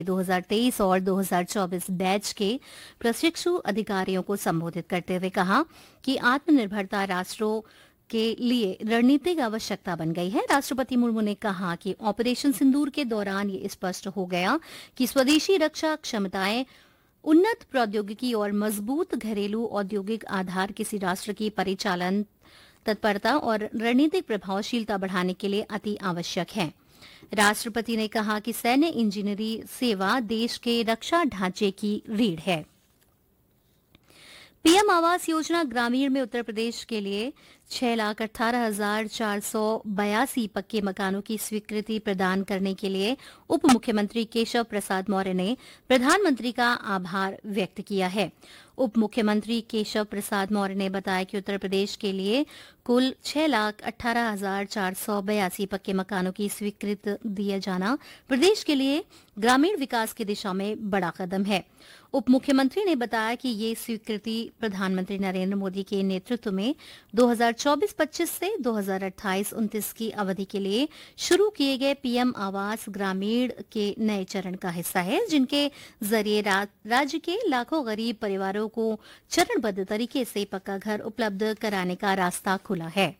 2023 और 2024 बैच के प्रशिक्षु अधिकारियों को संबोधित करते हुए कहा कि आत्मनिर्भरता राष्ट्रों के लिए रणनीतिक आवश्यकता बन गई है। राष्ट्रपति मुर्मू ने कहा कि ऑपरेशन सिंदूर के दौरान ये स्पष्ट हो गया कि स्वदेशी रक्षा क्षमताएं, उन्नत प्रौद्योगिकी और मजबूत घरेलू औद्योगिक आधार किसी राष्ट्र की परिचालन तत्परता और रणनीतिक प्रभावशीलता बढ़ाने के लिए अति आवश्यक है। राष्ट्रपति ने कहा कि सैन्य इंजीनियरी सेवा देश के रक्षा ढांचे की रीढ़ है। पीएम आवास योजना ग्रामीण में उत्तर प्रदेश के लिए 6,18,482 पक्के मकानों की स्वीकृति प्रदान करने के लिए उप मुख्यमंत्री केशव प्रसाद मौर्य ने प्रधानमंत्री का आभार व्यक्त किया है। उप मुख्यमंत्री केशव प्रसाद मौर्य ने बताया कि उत्तर प्रदेश के लिए कुल 6,18,482 पक्के मकानों की स्वीकृति दिया जाना प्रदेश के लिए ग्रामीण विकास की दिशा में बड़ा कदम है। उप मुख्यमंत्री ने बताया कि ये स्वीकृति प्रधानमंत्री नरेंद्र मोदी के नेतृत्व में 2024-25 से 2028-29 की अवधि के लिए शुरू किए गए पीएम आवास ग्रामीण के नए चरण का हिस्सा है, जिनके जरिए राज्य के लाखों गरीब परिवारों को चरणबद्ध तरीके से पक्का घर उपलब्ध कराने का रास्ता खुला है।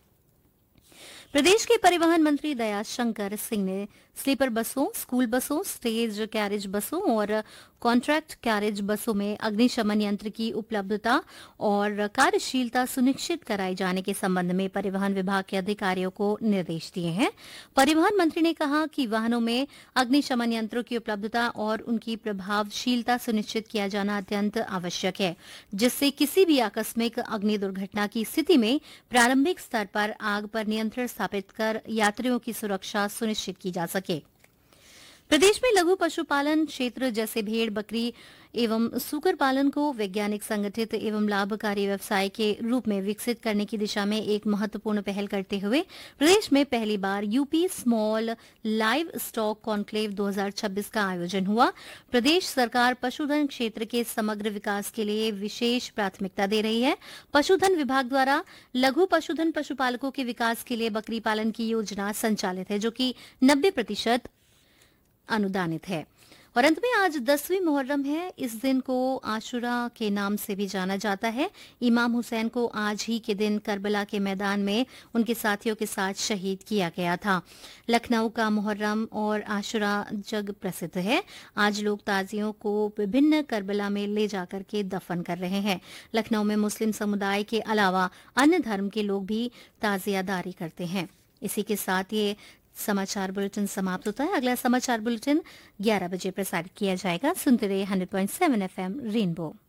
प्रदेश के परिवहन मंत्री दयाशंकर सिंह ने स्लीपर बसों, स्कूल बसों, स्टेज कैरेज बसों और कॉन्ट्रैक्ट कैरेज बसों में अग्निशमन यंत्र की उपलब्धता और कार्यशीलता सुनिश्चित कराए जाने के संबंध में परिवहन विभाग के अधिकारियों को निर्देश दिए हैं। परिवहन मंत्री ने कहा कि वाहनों में अग्निशमन यंत्रों की उपलब्धता और उनकी प्रभावशीलता सुनिश्चित किया जाना अत्यंत आवश्यक है, जिससे किसी भी आकस्मिक अग्नि दुर्घटना की स्थिति में प्रारंभिक स्तर पर आग पर नियंत्रण स्थापित कर यात्रियों की सुरक्षा सुनिश्चित की जा सके। प्रदेश में लघु पशुपालन क्षेत्र जैसे भेड़, बकरी एवं सूकर पालन को वैज्ञानिक, संगठित एवं लाभकारी व्यवसाय के रूप में विकसित करने की दिशा में एक महत्वपूर्ण पहल करते हुए प्रदेश में पहली बार UP small live stock conclave 2026 का आयोजन हुआ। प्रदेश सरकार पशुधन क्षेत्र के समग्र विकास के लिए विशेष प्राथमिकता दे रही है। पशुधन विभाग द्वारा लघु पशुधन पशुपालकों के विकास के लिए बकरी पालन की योजना संचालित है, जो कि 90% अनुदानित है। और अंत में आज 10वीं मुहर्रम है। इस दिन को आशुरा के नाम से भी जाना जाता है। इमाम हुसैन को आज ही के दिन करबला के मैदान में उनके साथियों के साथ शहीद किया गया था। लखनऊ का मुहर्रम और आशुरा जग प्रसिद्ध है। आज लोग ताजियों को विभिन्न करबला में ले जाकर के दफन कर रहे हैं। लखनऊ में मुस्लिम समुदाय के अलावा अन्य धर्म के लोग भी ताजियादारी करते हैं। इसी के साथ ये समाचार बुलेटिन समाप्त होता है। अगला समाचार बुलेटिन 11 बजे प्रसारित किया जाएगा। सुनते रहिए 100.7 FM रेनबो।